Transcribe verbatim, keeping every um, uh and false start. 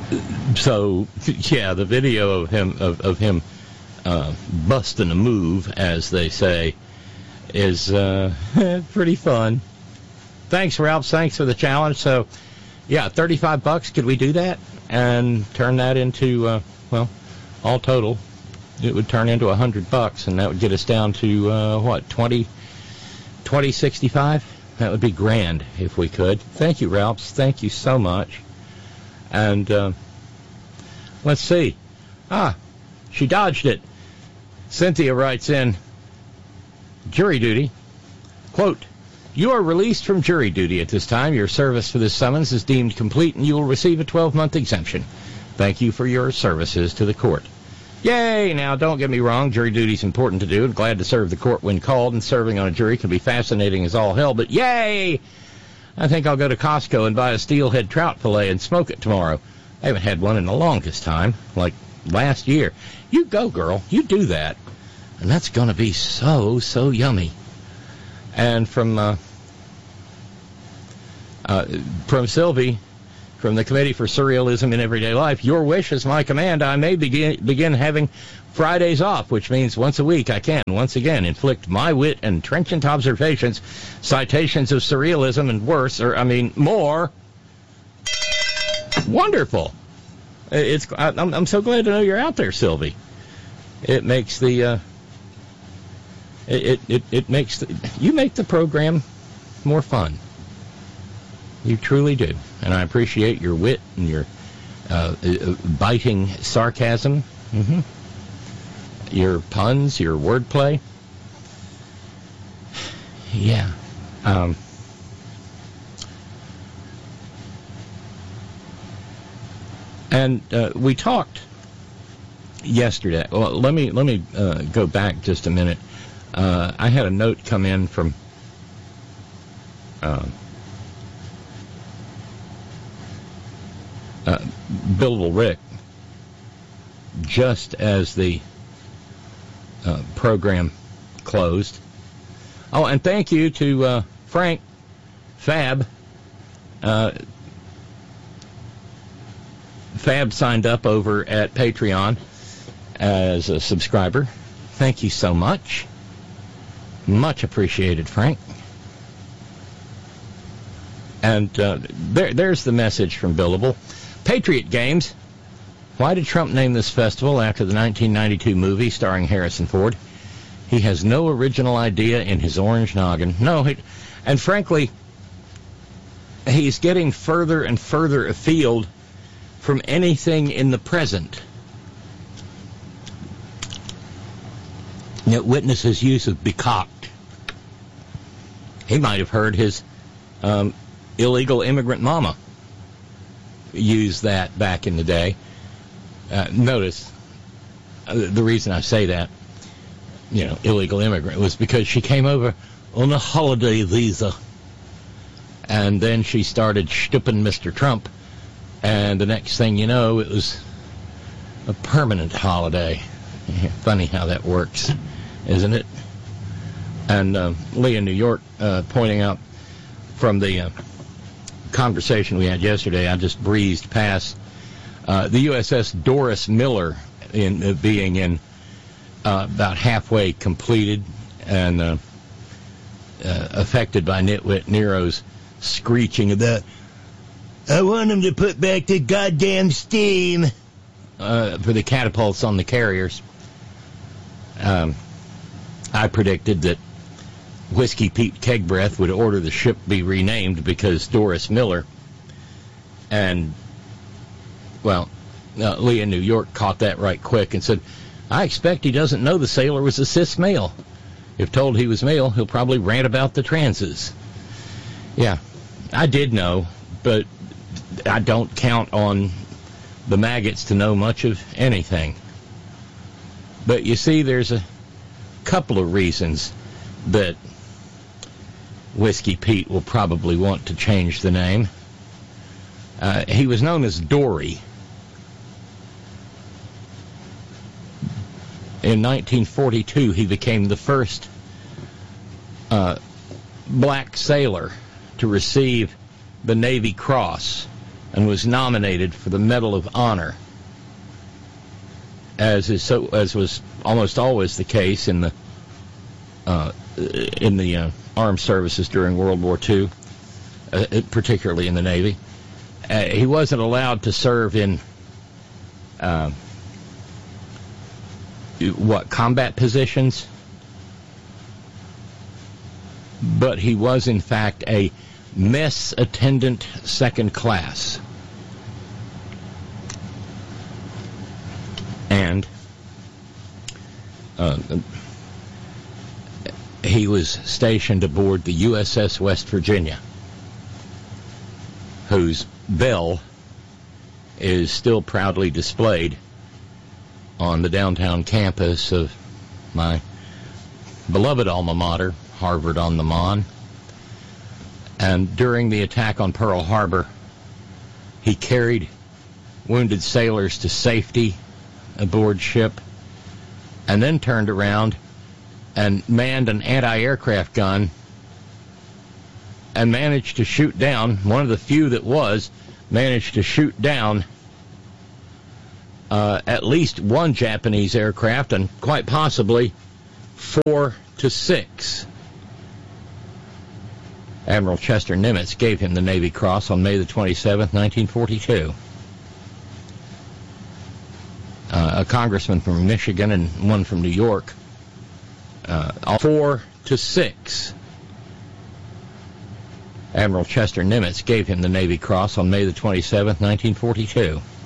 so, yeah, the video of him of, of him uh, busting a move, as they say, is uh, pretty fun. Thanks, Ralph. Thanks for the challenge. So, yeah, thirty-five bucks. Could we do that and turn that into, uh, well, all total, it would turn into one hundred bucks, and that would get us down to, uh, what, twenty, twenty sixty-five? That would be grand if we could. Thank you, Ralph. Thank you so much. And uh, let's see. Ah, she dodged it. Cynthia writes in, jury duty. Quote, you are released from jury duty at this time. Your service for this summons is deemed complete, and you will receive a twelve-month exemption. Thank you for your services to the court. Yay! Now, don't get me wrong. Jury duty is important to do, and glad to serve the court when called, and serving on a jury can be fascinating as all hell, but yay! I think I'll go to Costco and buy a steelhead trout fillet and smoke it tomorrow. I haven't had one in the longest time, like last year. You go, girl. You do that. And that's going to be so, so yummy. And from uh, uh, from Sylvie, from the Committee for Surrealism in Everyday Life, your wish is my command. I may begin, begin having Fridays off, which means once a week I can, once again, inflict my wit and trenchant observations, citations of surrealism and worse, or, I mean, more. Wonderful. It's. I'm, I'm so glad to know you're out there, Sylvie. It makes the... Uh, It, it it makes the, you make the program more fun. You truly do, and I appreciate your wit and your uh, biting sarcasm, mm-hmm. your puns, your wordplay. Yeah. Um, and uh, we talked yesterday. Well, let me let me uh, go back just a minute. Uh, I had a note come in from uh, uh, Billable Rick just as the uh, program closed. Oh, and thank you to uh, Frank Fab. Uh, Fab signed up over at Patreon as a subscriber. Thank you so much. Much appreciated, Frank. And uh, there, there's the message from Billable. Patriot Games. Why did Trump name this festival after the nineteen ninety-two movie starring Harrison Ford? He has no original idea in his orange noggin. No, he, and frankly, he's getting further and further afield from anything in the present. It witnesses use of becocked. He might have heard his um, illegal immigrant mama use that back in the day. Uh, notice, uh, the reason I say that, you know, illegal immigrant, was because she came over on a holiday visa. And then she started stooping Mister Trump. And the next thing you know, it was a permanent holiday. Funny how that works, isn't it? And uh, Lee in New York uh, pointing out from the uh, conversation we had yesterday, I just breezed past uh, the U S S Doris Miller in uh, being in uh, about halfway completed and uh, uh, affected by Nitwit Nero's screeching about, I want him to put back the goddamn steam uh, for the catapults on the carriers. Um, I predicted that Whiskey Pete Kegbreath would order the ship be renamed because Doris Miller and, well, uh, Lee in New York caught that right quick and said, I expect he doesn't know the sailor was a cis male. If told he was male, he'll probably rant about the transes. Yeah, I did know, but I don't count on the maggots to know much of anything. But you see, there's a couple of reasons that Whiskey Pete will probably want to change the name. Uh, he was known as Dory. In nineteen forty-two, he became the first uh, black sailor to receive the Navy Cross and was nominated for the Medal of Honor, as is so as was almost always the case in the uh, in the uh, armed services during World War Two, uh, particularly in the Navy. Uh, he wasn't allowed to serve in uh, what combat positions, but he was in fact a mess attendant second class. And uh, he was stationed aboard the U S S West Virginia, whose bell is still proudly displayed on the downtown campus of my beloved alma mater, Harvard on the Mon. And during the attack on Pearl Harbor, he carried wounded sailors to safety aboard ship, and then turned around and manned an anti-aircraft gun and managed to shoot down, one of the few that was, managed to shoot down uh, at least one Japanese aircraft, and quite possibly four to six. Admiral Chester Nimitz gave him the Navy Cross on May the twenty-seventh, nineteen forty-two. Uh, a congressman from Michigan and one from New York, uh, four to six. Admiral Chester Nimitz gave him the Navy Cross on May the twenty-seventh, nineteen forty-two.